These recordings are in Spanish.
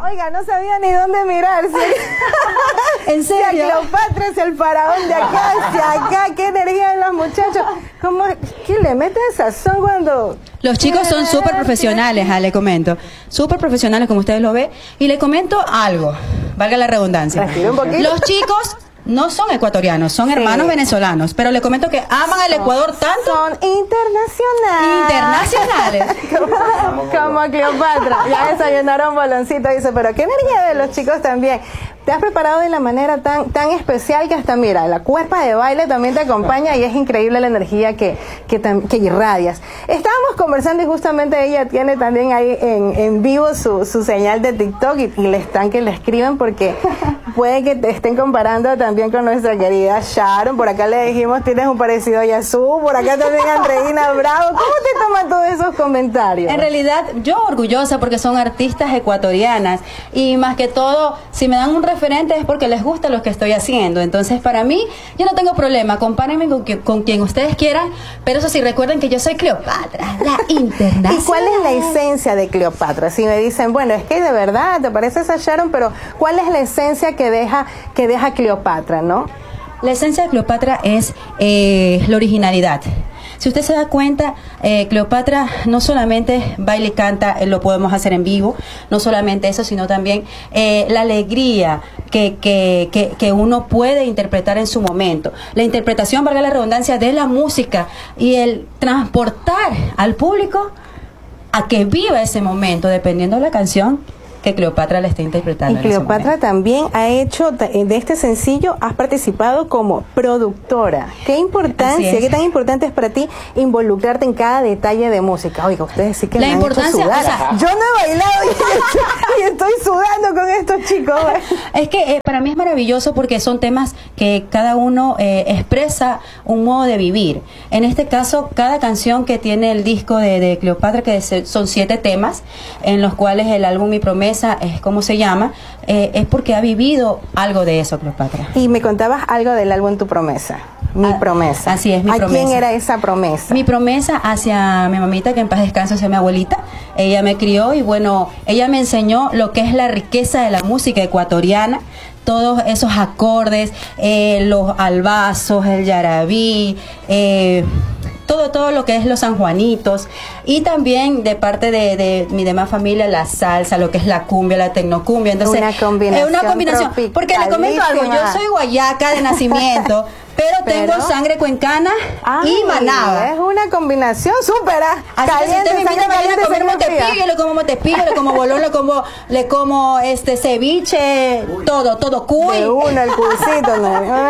Oiga, no sabía ni dónde mirarse. ¿En serio? Si a Cleopatra, si el faraón de acá, hacia acá, qué energía de los muchachos. ¿Cómo? ¿Qué le meten sazón cuando...? Los chicos son súper profesionales, le comento. Súper profesionales, como ustedes lo ven. Y le comento algo, valga la redundancia. Respira un poquito. Los chicos no son ecuatorianos, son hermanos venezolanos. Pero le comento que aman al Ecuador tanto. Son internacionales. Como Cleopatra. Ya desayunaron boloncito. Dice, pero qué energía de los chicos también. Te has preparado de la manera tan especial que hasta, mira, la cuerpa de baile también te acompaña y es increíble la energía que irradias. Estábamos conversando y justamente ella tiene también ahí en vivo su señal de TikTok y le escriben porque puede que te estén comparando también con nuestra querida Sharon. Por acá le dijimos, tienes un parecido a Yasu, por acá también a Andreina Bravo. ¿Cómo te toman todos esos comentarios? En realidad, yo orgullosa porque son artistas ecuatorianas y más que todo, si me dan un referente es porque les gusta lo que estoy haciendo. Entonces, para mí, yo no tengo problema. Compárenme con quien ustedes quieran, pero eso sí, recuerden que yo soy Cleopatra, la internacional. ¿Y cuál es la esencia de Cleopatra? Si me dicen, bueno, es que de verdad te pareces a Sharon, pero ¿cuál es la esencia que deja Cleopatra, no? La esencia de Cleopatra es la originalidad. Si usted se da cuenta, Cleopatra no solamente baila y canta, lo podemos hacer en vivo, no solamente eso, sino también la alegría que uno puede interpretar en su momento. La interpretación, valga la redundancia, de la música y el transportar al público a que viva ese momento, dependiendo de la canción que Cleopatra le está interpretando. Y Cleopatra también ha hecho, de este sencillo, has participado como productora. ¿Qué importancia, qué tan importante es para ti involucrarte en cada detalle de música? Oiga, ustedes sí que la me han importancia, hecho sudar. O sea, yo no he bailado y estoy sudando con estos chicos. Es que para mí es maravilloso porque son temas que cada uno expresa un modo de vivir. En este caso, cada canción que tiene el disco de Cleopatra, que son 7 temas, en los cuales el álbum Mi Promesa es como se llama, es porque ha vivido algo de eso, Cleopatra. Y me contabas algo del álbum Tu Promesa. Mi promesa. Así es, mi promesa. ¿A quién era esa promesa? Mi promesa hacia mi mamita, que en paz descanse, hacia mi abuelita. Ella me crió y bueno, ella me enseñó lo que es la riqueza de la música ecuatoriana. Todos esos acordes, los albazos, el yarabí, todo lo que es los sanjuanitos, y también de parte de mi demás familia, la salsa, lo que es la cumbia, la tecnocumbia. Entonces, una combinación porque le comento algo, yo soy guayaca de nacimiento, pero tengo sangre cuencana y manaba. Es una combinación súper caliente, si usted me invita a comer montepillo, yo le como montepillo, le como bolón, le como ceviche, todo cuy. De uno, el cuisito,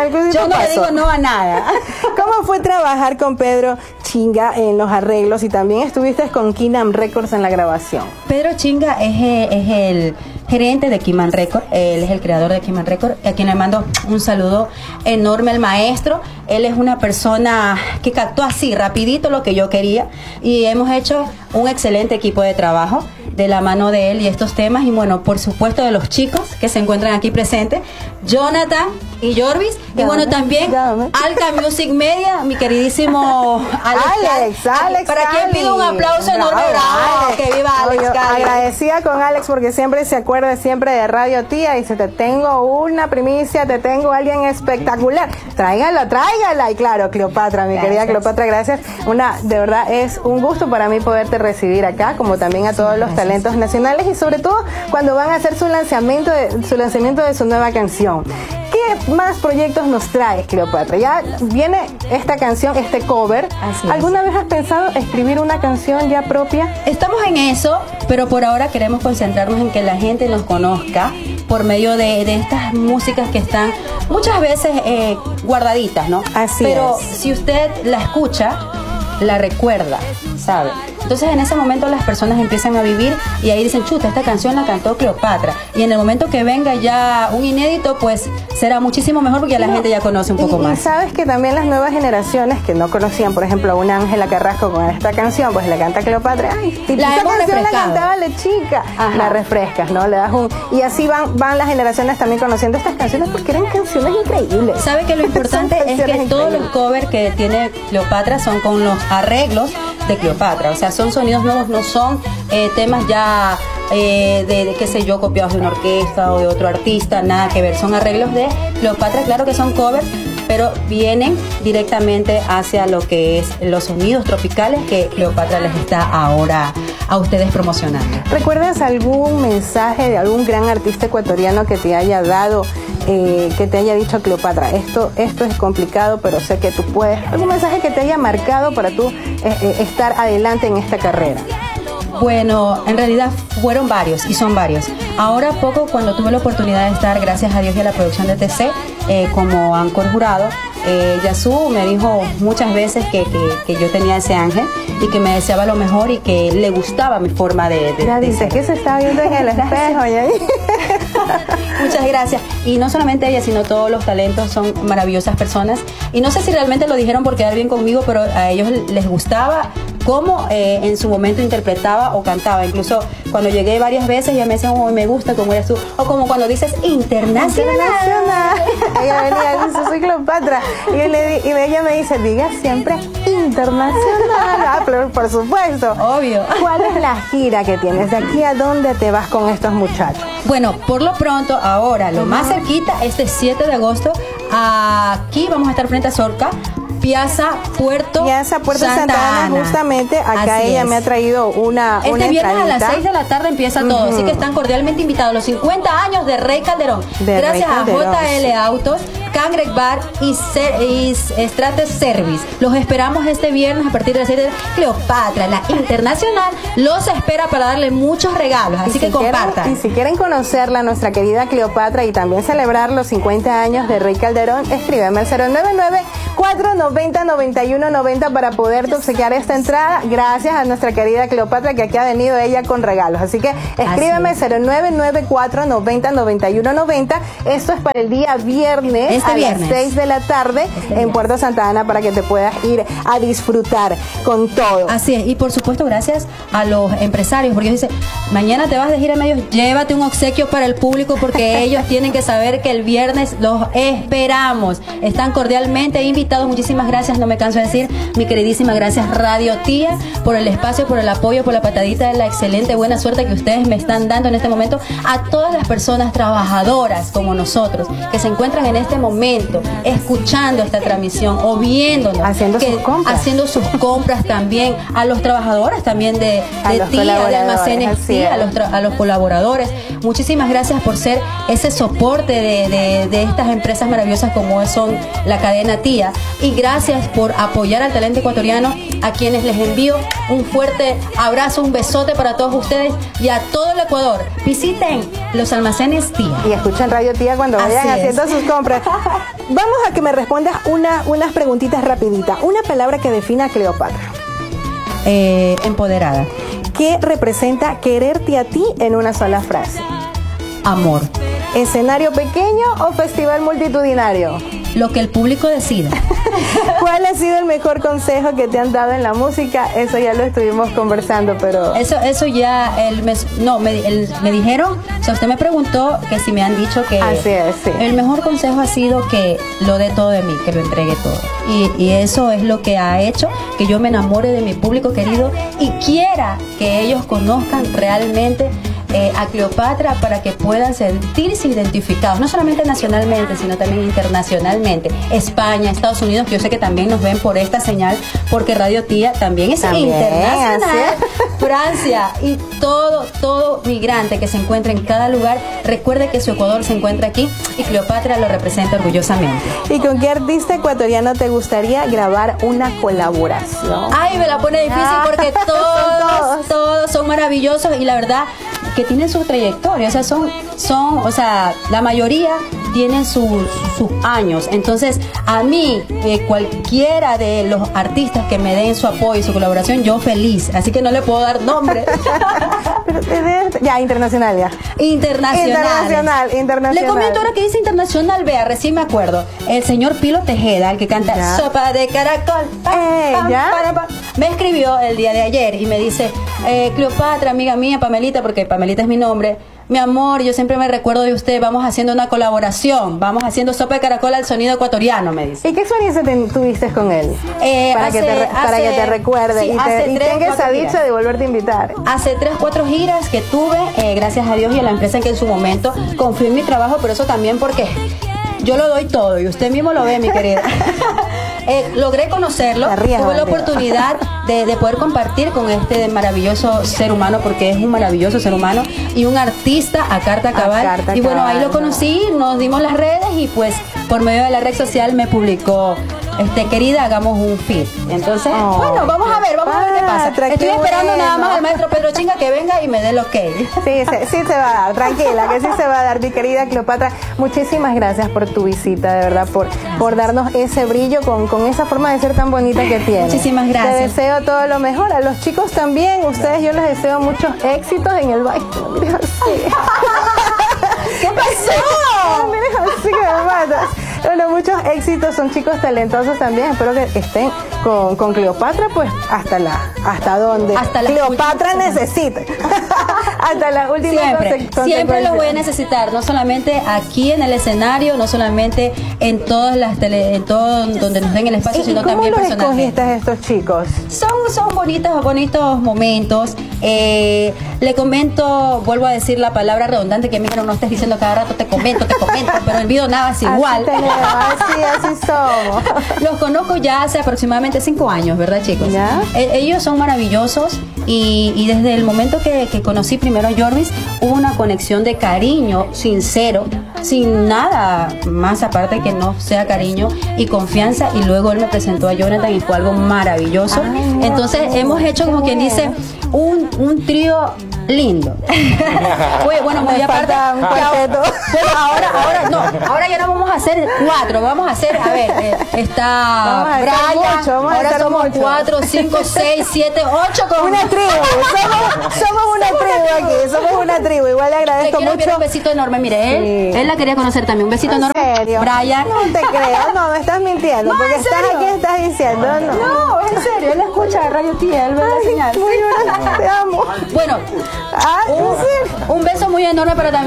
yo no le digo no a nada. ¿Cómo fue trabajar con Pedro Chinga en los arreglos y también estuviste con Kinam Records en la grabación? Pedro Chinga es el gerente de Kiman Record, él es el creador de Kiman Record, a quien le mando un saludo enorme al maestro. Él es una persona que captó así rapidito lo que yo quería y hemos hecho un excelente equipo de trabajo de la mano de él y estos temas, y bueno, por supuesto de los chicos que se encuentran aquí presentes, Jonathan y Jorvis, y bueno, también Alca Music Media, mi queridísimo Alex, para quien pido un aplauso enorme, bravo, que viva Alex. Agradecida con Alex porque siempre se acuerda siempre de Radio Tía, dice, te tengo una primicia, te tengo a alguien espectacular, tráigala, y claro, Cleopatra, mi querida Cleopatra, gracias, de verdad es un gusto para mí poderte recibir acá, como también a todos los talentos nacionales, y sobre todo cuando van a hacer su lanzamiento de su nueva canción. ¿Qué más proyectos nos traes, Cleopatra? Ya viene esta canción, este cover. ¿Alguna vez has pensado escribir una canción ya propia? Estamos en eso, pero por ahora queremos concentrarnos en que la gente nos conozca por medio de estas músicas que están muchas veces guardaditas, ¿no? Pero si usted la escucha, la recuerda, ¿sabe? Entonces en ese momento las personas empiezan a vivir y ahí dicen, chuta, esta canción la cantó Cleopatra. Y en el momento que venga ya un inédito, pues será muchísimo mejor porque la gente ya conoce un poco más. Y sabes que también las nuevas generaciones que no conocían, por ejemplo, a una Ángela Carrasco con esta canción, pues le canta Cleopatra. Ay, esta canción la cantaba la chica. La refrescas, ¿no? Le das y así van las generaciones también conociendo estas canciones porque eran canciones increíbles. ¿Sabe que lo importante es que todos los covers que tiene Cleopatra son con los arreglos de Cleopatra? O sea, son sonidos nuevos, no son temas ya de qué sé yo, copiados de una orquesta o de otro artista, nada que ver, son arreglos de Cleopatra, claro que son covers, pero vienen directamente hacia lo que es los sonidos tropicales que Cleopatra les está ahora a ustedes promocionando. ¿Recuerdas algún mensaje de algún gran artista ecuatoriano que te haya dado, que te haya dicho Cleopatra, esto es complicado, pero sé que tú puedes? ¿Algún mensaje que te haya marcado para tú estar adelante en esta carrera? Bueno, en realidad fueron varios y son varios. Ahora poco, cuando tuve la oportunidad de estar, gracias a Dios y a la producción de TC, como Ancor jurado, Yazú me dijo muchas veces que yo tenía ese ángel y que me deseaba lo mejor y que le gustaba mi forma de ya dice ser. que se está viendo en el espejo. Muchas gracias. Y no solamente ella, sino todos los talentos son maravillosas personas. Y no sé si realmente lo dijeron por quedar bien conmigo, pero a ellos les gustaba cómo en su momento interpretaba o cantaba. Incluso cuando llegué varias veces ya me decían, oh, me gusta cómo eres tú. O como cuando dices internacional. Ella venía y dice, soy Cleopatra. Y ella me dice, diga siempre internacional. Ah, pero por supuesto. Obvio. ¿Cuál es la gira que tienes? ¿De aquí a dónde te vas con estos muchachos? Bueno, por lo pronto, ahora, lo más cerquita, este 7 de agosto, aquí vamos a estar frente a Zorca, Piazza Puerto Santa Ana, justamente acá así ella es. me ha traído una viernes entradita. a las 6 de la tarde empieza todo, así que están cordialmente invitados los 50 años de Rey Calderón. Gracias a JL Autos, Cangrec Bar y Strates Service. Los esperamos este viernes a partir de las 7 de Cleopatra, la internacional, los espera para darle muchos regalos, así que compartan. Y si quieren conocerla, nuestra querida Cleopatra, y también celebrar los 50 años de Rey Calderón, escríbeme al 099-490-9190 para poderte obsequiar esta entrada, gracias a nuestra querida Cleopatra, que aquí ha venido ella con regalos. Así que escríbeme 099-490-9190. Esto es para el día viernes las 6 de la tarde en Puerto Santa Ana, para que te puedas ir a disfrutar con todo. Así es, y por supuesto gracias a los empresarios, porque ellos dicen, mañana te vas de gira a medios, llévate un obsequio para el público, porque ellos tienen que saber que el viernes los esperamos. Están cordialmente invitados. Muchísimas gracias, no me canso de decir, mi queridísima gracias Radio Tía, por el espacio, por el apoyo, por la patadita de la excelente buena suerte que ustedes me están dando en este momento, a todas las personas trabajadoras como nosotros, que se encuentran en este momento escuchando esta transmisión o viéndonos, haciendo sus compras también, a los trabajadores también de Tía, de Almacenes Tía, a los colaboradores. Muchísimas gracias por ser ese soporte de estas empresas maravillosas como son la cadena Tía, y gracias por apoyar al talento ecuatoriano, a quienes les envío un fuerte abrazo, un besote para todos ustedes y a todo el Ecuador. Visiten los Almacenes Tía y escuchen Radio Tía cuando vayan haciendo sus compras. Vamos a que me respondas unas preguntitas rapiditas. Una palabra que defina a Cleopatra. Empoderada. ¿Qué representa quererte a ti en una sola frase? Amor. ¿Escenario pequeño o festival multitudinario? Lo que el público decida. ¿Cuál ha sido el mejor consejo que te han dado en la música? Eso ya lo estuvimos conversando, pero... Eso ya, me dijeron, o sea, usted me preguntó que si me han dicho que... Así es, sí. El mejor consejo ha sido que lo dé todo de mí, que lo entregue todo. Y eso es lo que ha hecho que yo me enamore de mi público querido y quiera que ellos conozcan realmente a Cleopatra, para que puedan sentirse identificados, no solamente nacionalmente, sino también internacionalmente. España, Estados Unidos, que yo sé que también nos ven por esta señal, porque Radio Tía también es internacional. Francia y todo migrante que se encuentre en cada lugar, recuerde que su Ecuador se encuentra aquí y Cleopatra lo representa orgullosamente. ¿Y con qué artista ecuatoriano te gustaría grabar una colaboración? Ay, me la pone difícil porque todos son maravillosos y la verdad que tienen su trayectoria, o sea, la mayoría tienen sus años. Entonces, a mí, cualquiera de los artistas que me den su apoyo y su colaboración, yo feliz. Así que no le puedo dar nombre. Ya, internacional, ya. Internacional. Le comento ahora que dice internacional, vea, recién me acuerdo. El señor Pilo Tejeda, el que canta Sopa de Caracol. me escribió el día de ayer y me dice, Cleopatra, amiga mía, Pamelita, porque Pamelita es mi nombre, mi amor, yo siempre me recuerdo de usted, vamos haciendo una colaboración, vamos haciendo sopa de caracol al sonido ecuatoriano, me dice. ¿Y qué experiencia tuviste con él? Para que te recuerde sí, y tenga esa dicha de volverte a invitar. Hace 3, 4 giras que tuve, gracias a Dios y a la empresa en que en su momento confió en mi trabajo, pero eso también porque yo lo doy todo y usted mismo lo ve, mi querida. Logré conocerlo, tuve la oportunidad de poder compartir con este maravilloso ser humano, porque es un maravilloso ser humano y un artista a carta cabal. Y bueno, ahí lo conocí, nos dimos las redes y pues por medio de la red social me publicó, querida, hagamos un feed. Entonces, bueno, vamos a ver qué pasa. Estoy esperando nada más al maestro Pedro Chinga que venga y me dé el ok. Sí se va a dar, tranquila, que sí se va a dar, mi querida Cleopatra. Muchísimas gracias por tu visita, de verdad, por darnos ese brillo con esa forma de ser tan bonita que tienes. Muchísimas gracias. Te deseo todo lo mejor. A los chicos también, ustedes, yo les deseo muchos éxitos en el baile. Mira así. ¿Qué pasó? Mira así que me matas. Bueno, muchos éxitos, son chicos talentosos también. Espero que estén con Cleopatra, pues hasta donde Cleopatra necesite. Hasta las últimas siempre los voy a necesitar, no solamente aquí en el escenario, no solamente en todas las en todo donde nos den el espacio, sino también personalmente. ¿Cómo los escogiste estos chicos? Son bonitos momentos. Le comento, vuelvo a decir la palabra redundante, que mira, no estés diciendo cada rato te comento, pero el video nada es igual. Así somos. Los conozco ya hace aproximadamente 5 años, ¿verdad, chicos? ¿Ya? Ellos son maravillosos y desde el momento que conocí primero a Jorvis, hubo una conexión de cariño sincero, sin nada más aparte que no sea cariño y confianza, y luego él me presentó a Jonathan y fue algo maravilloso. Entonces hemos hecho, como quien dice, un trío lindo. Bueno, muy aparte, ahora ya no vamos a hacer 4, vamos a hacer, a ver, está Brian, ahora somos 4, 5, 6, 7, 8 con una tribu, somos una tribu aquí, somos una tribu. Igual le agradezco mucho. Un besito enorme, mire, él la quería conocer también, un besito enorme. ¿En serio? Brian. No te creo, no, me estás mintiendo, porque estás aquí, estás diciendo, no, en serio, él escucha Radio Tía, él ve la señal. Muy bien, te amo. Bueno, un beso muy enorme para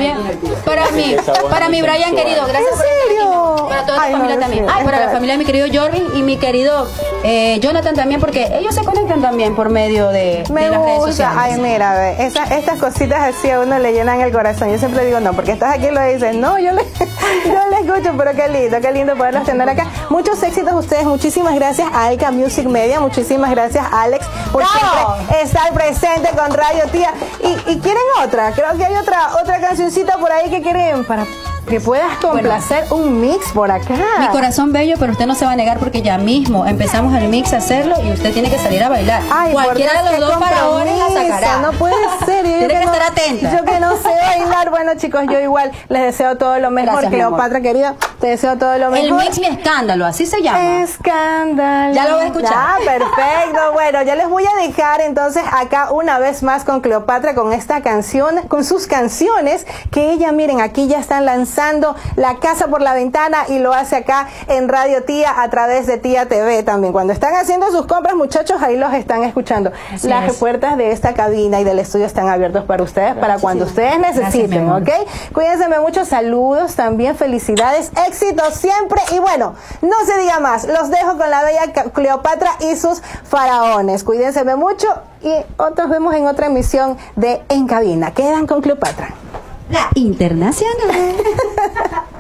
mi Brian querido, gracias. ¿En serio? Para toda la familia también. Para la familia de mi querido Jorvin y mi querido Jonathan también, porque ellos se conectan también por medio de las redes sociales. Ay, mira, ve, estas cositas así a uno le llenan el corazón. Yo siempre digo, no, porque estás aquí y lo dices, no, yo le escucho, pero qué lindo poderlos tener acá. Muchos éxitos ustedes, muchísimas gracias a Alka Music Media, muchísimas gracias a Alex por siempre estar presente con Radio Tía. Y quieren otra, creo que hay otra cancioncita por ahí que quieren para que puedas complacer un mix por acá. Mi corazón bello, pero usted no se va a negar porque ya mismo empezamos el mix a hacerlo y usted tiene que salir a bailar. Ay, cualquiera de los dos faraones la sacará. No puede ser. Tiene que estar atenta. Yo que no sé bailar. Bueno, chicos, yo igual les deseo todo lo mejor. Gracias, Cleopatra, querida, te deseo todo lo mejor. El mix Mi Escándalo, así se llama. Escándalo. Ya lo voy a escuchar. Ah, perfecto. Bueno, ya les voy a dejar entonces acá una vez más con Cleopatra, con esta canción, con sus canciones, que ella, miren, aquí ya están lanzando La Casa por la Ventana y lo hace acá en Radio Tía a través de Tía TV también. Cuando están haciendo sus compras, muchachos, ahí los están escuchando. Las puertas de esta cabina y del estudio están abiertos para ustedes, para cuando ustedes necesiten, ¿ok? Cuídense mucho, saludos también, felicidades, éxitos siempre y bueno, no se diga más, los dejo con la bella Cleopatra y sus faraones. Cuídense mucho y nos vemos en otra emisión de En Cabina. Quedan con Cleopatra. La Internacional.